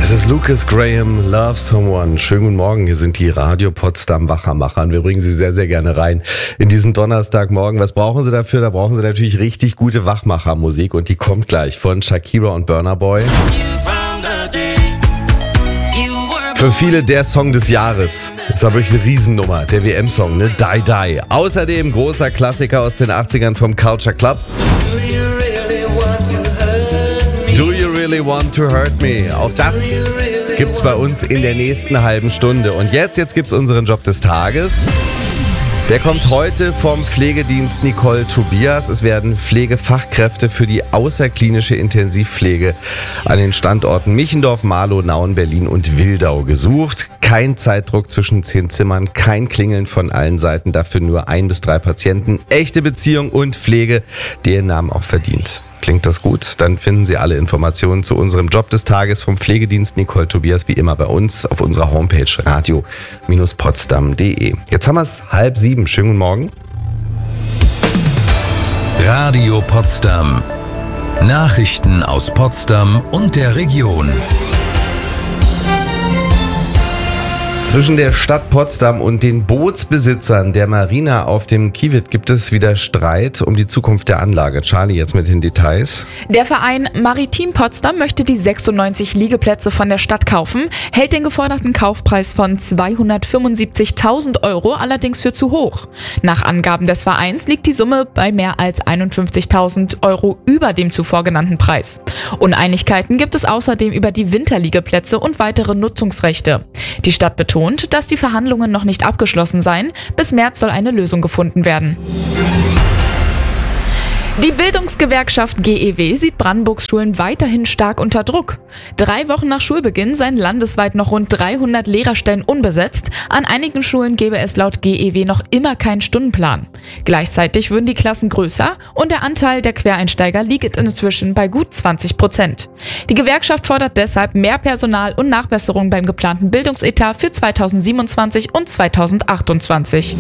Das ist Lucas Graham, Love Someone. Schönen guten Morgen, hier sind die Radio Potsdam Wachermacher und wir bringen Sie sehr, sehr gerne rein in diesen Donnerstagmorgen. Was brauchen Sie dafür? Da brauchen Sie natürlich richtig gute Wachmachermusik und die kommt gleich von Shakira und Burna Boy. Für viele der Song des Jahres. Das war wirklich eine Riesennummer, der WM-Song, ne? Die Die. Außerdem großer Klassiker aus den 80ern vom Culture Club. Do you really want to hurt me? Auch das gibt's bei uns in der nächsten halben Stunde. Und jetzt gibt's unseren Job des Tages. Der kommt heute vom Pflegedienst Nicole Tobias. Es werden Pflegefachkräfte für die außerklinische Intensivpflege an den Standorten Michendorf, Marlow, Nauen, Berlin und Wildau gesucht. Kein Zeitdruck zwischen 10 Zimmern, kein Klingeln von allen Seiten, dafür nur 1 bis 3 Patienten. Echte Beziehung und Pflege, die ihren Namen auch verdient. Klingt das gut? Dann finden Sie alle Informationen zu unserem Job des Tages vom Pflegedienst Nicole Tobias wie immer bei uns auf unserer Homepage radio-potsdam.de. Jetzt haben wir es 6:30. Schönen guten Morgen. Radio Potsdam. Nachrichten aus Potsdam und der Region. Zwischen der Stadt Potsdam und den Bootsbesitzern der Marina auf dem Kiewit gibt es wieder Streit um die Zukunft der Anlage. Charlie, jetzt mit den Details. Der Verein Maritim Potsdam möchte die 96 Liegeplätze von der Stadt kaufen, hält den geforderten Kaufpreis von 275.000 Euro allerdings für zu hoch. Nach Angaben des Vereins liegt die Summe bei mehr als 51.000 Euro über dem zuvor genannten Preis. Uneinigkeiten gibt es außerdem über die Winterliegeplätze und weitere Nutzungsrechte. Die Stadt betont, dass die Verhandlungen noch nicht abgeschlossen seien. Bis März soll eine Lösung gefunden werden. Die Bildungsgewerkschaft GEW sieht Brandenburgs Schulen weiterhin stark unter Druck. 3 Wochen nach Schulbeginn seien landesweit noch rund 300 Lehrerstellen unbesetzt. An einigen Schulen gäbe es laut GEW noch immer keinen Stundenplan. Gleichzeitig würden die Klassen größer und der Anteil der Quereinsteiger liegt inzwischen bei gut 20%. Die Gewerkschaft fordert deshalb mehr Personal und Nachbesserungen beim geplanten Bildungsetat für 2027 und 2028.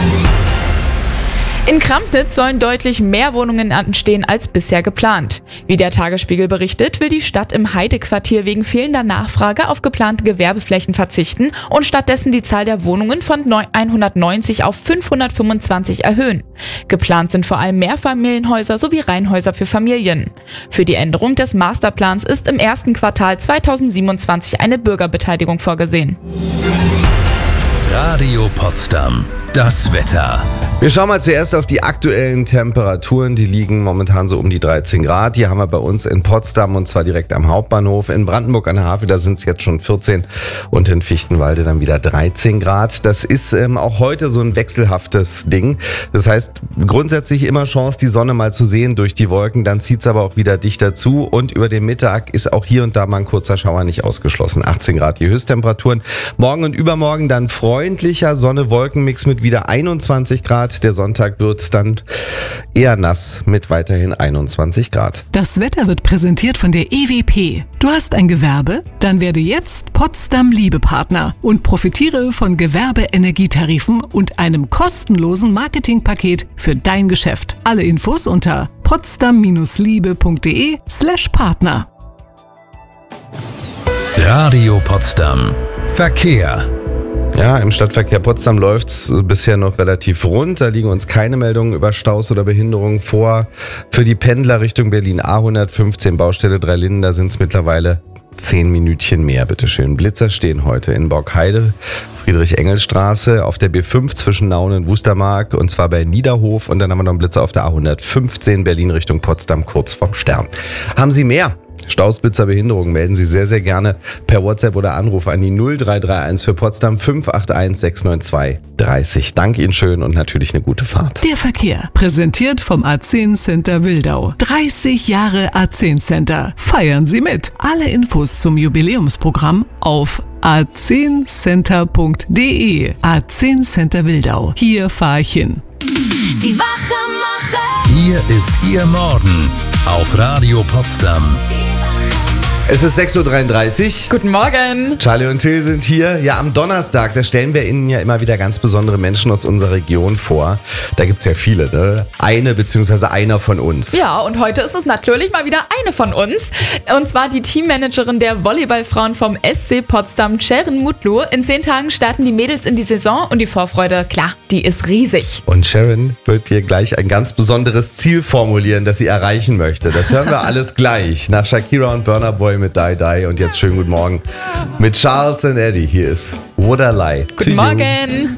In Kramnitz sollen deutlich mehr Wohnungen entstehen als bisher geplant. Wie der Tagesspiegel berichtet, will die Stadt im Heidequartier wegen fehlender Nachfrage auf geplante Gewerbeflächen verzichten und stattdessen die Zahl der Wohnungen von 190 auf 525 erhöhen. Geplant sind vor allem Mehrfamilienhäuser sowie Reihenhäuser für Familien. Für die Änderung des Masterplans ist im ersten Quartal 2027 eine Bürgerbeteiligung vorgesehen. Radio Potsdam. Das Wetter. Wir schauen mal zuerst auf die aktuellen Temperaturen. Die liegen momentan so um die 13 Grad. Hier haben wir bei uns in Potsdam und zwar direkt am Hauptbahnhof. In Brandenburg an der Havel, da sind es jetzt schon 14 und in Fichtenwalde dann wieder 13 Grad. Das ist auch heute so ein wechselhaftes Ding. Das heißt, grundsätzlich immer Chance, die Sonne mal zu sehen durch die Wolken. Dann zieht es aber auch wieder dichter zu und über den Mittag ist auch hier und da mal ein kurzer Schauer nicht ausgeschlossen. 18 Grad die Höchsttemperaturen. Morgen und übermorgen dann freundlicher Sonne-Wolken-Mix mit wieder 21 Grad. Der Sonntag wird dann eher nass mit weiterhin 21 Grad. Das Wetter wird präsentiert von der EWP. Du hast ein Gewerbe? Dann werde jetzt Potsdam Liebepartner und profitiere von Gewerbe-Energietarifen und einem kostenlosen Marketingpaket für dein Geschäft. Alle Infos unter potsdam-liebe.de/Partner. Radio Potsdam. Verkehr. Ja, im Stadtverkehr Potsdam läuft's bisher noch relativ rund. Da liegen uns keine Meldungen über Staus oder Behinderungen vor. Für die Pendler Richtung Berlin A115 Baustelle Dreilinden, da sind's mittlerweile 10 Minütchen mehr, bitteschön. Blitzer stehen heute in Borkheide, Friedrich-Engels-Straße, auf der B5 zwischen Nauen und Wustermark und zwar bei Niederhof und dann haben wir noch einen Blitzer auf der A115 Berlin Richtung Potsdam kurz vorm Stern. Haben Sie mehr Staus, Blitzer, Behinderungen, melden Sie sehr, sehr gerne per WhatsApp oder Anruf an die 0331 für Potsdam 581 692 30. Dank Ihnen schön und natürlich eine gute Fahrt. Der Verkehr, präsentiert vom A10 Center Wildau. 30 Jahre A10 Center. Feiern Sie mit. Alle Infos zum Jubiläumsprogramm auf a10center.de. A10 Center Wildau. Hier fahr ich hin. Die Wachermacher. Hier ist Ihr Morgen auf Radio Potsdam. Die Wachermacher. Es ist 6.33 Uhr. Guten Morgen. Charlie und Till sind hier. Ja, am Donnerstag, da stellen wir Ihnen ja immer wieder ganz besondere Menschen aus unserer Region vor. Da gibt's ja viele, ne? Eine bzw. einer von uns. Ja, und heute ist es natürlich mal wieder eine von uns. Und zwar die Teammanagerin der Volleyballfrauen vom SC Potsdam, Sharon Mutlu. In 10 Tagen starten die Mädels in die Saison und die Vorfreude, klar, die ist riesig. Und Sharon wird hier gleich ein ganz besonderes Ziel formulieren, das sie erreichen möchte. Das hören wir alles gleich. Nach Shakira und Burna Boy mit Die Die. Und jetzt schönen guten Morgen mit Charles and Eddie. Hier ist Would I Lie to You. Guten Morgen.